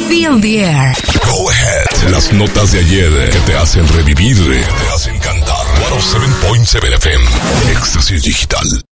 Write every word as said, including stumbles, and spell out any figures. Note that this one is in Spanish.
Feel the air. Go ahead. Las notas de ayer que te hacen revivir, que te hacen cantar. ciento siete punto siete F M. Éxtasis Digital.